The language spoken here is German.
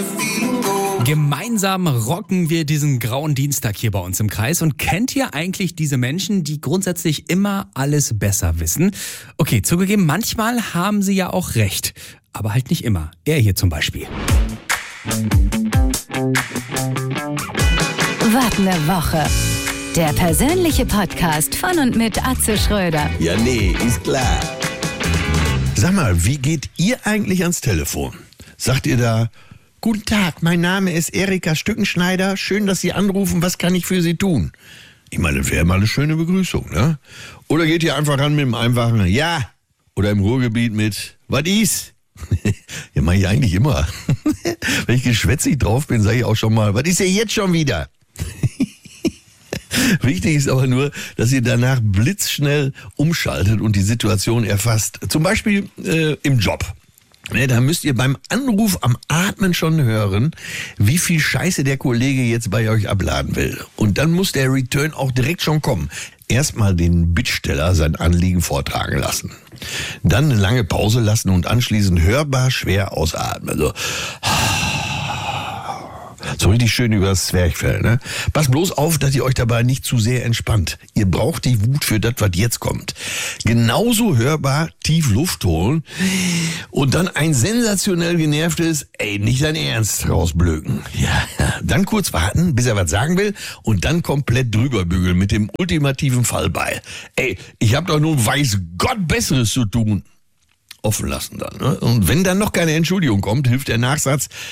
Gemeinsam rocken wir diesen grauen Dienstag hier bei uns im Kreis. Und kennt ihr eigentlich diese Menschen, die grundsätzlich immer alles besser wissen? Okay, zugegeben, manchmal haben sie ja auch recht. Aber halt nicht immer. Er hier zum Beispiel. Wart eine Woche. Der persönliche Podcast von und mit Atze Schröder. Ja, nee, ist klar. Sag mal, wie geht ihr eigentlich ans Telefon? Sagt ihr da: Guten Tag, mein Name ist Erika Stückenschneider. Schön, dass Sie anrufen. Was kann ich für Sie tun? Ich meine, das wäre mal eine schöne Begrüßung, ne? Oder geht ihr einfach ran mit dem einfachen Ja? Oder im Ruhrgebiet mit Was ist? Ja, mach ich eigentlich immer. Wenn ich geschwätzig drauf bin, sage ich auch schon mal: Was ist denn jetzt schon wieder? Wichtig ist aber nur, dass ihr danach blitzschnell umschaltet und die Situation erfasst. Zum Beispiel im Job. Da müsst ihr beim Anruf am Atmen schon hören, wie viel Scheiße der Kollege jetzt bei euch abladen will. Und dann muss der Return auch direkt schon kommen. Erstmal den Bittsteller sein Anliegen vortragen lassen. Dann eine lange Pause lassen und anschließend hörbar schwer ausatmen. So richtig schön übers Zwerchfell, ne? Passt bloß auf, dass ihr euch dabei nicht zu sehr entspannt. Ihr braucht die Wut für das, was jetzt kommt. Genauso hörbar tief Luft holen und dann ein sensationell genervtes nicht dein Ernst rausblöken. Ja, dann kurz warten, bis er was sagen will und dann komplett drüber bügeln mit dem ultimativen Fallbeil. Ich hab doch nun weiß Gott Besseres zu tun. Offen lassen dann, ne? Und wenn dann noch keine Entschuldigung kommt, hilft der Nachsatz: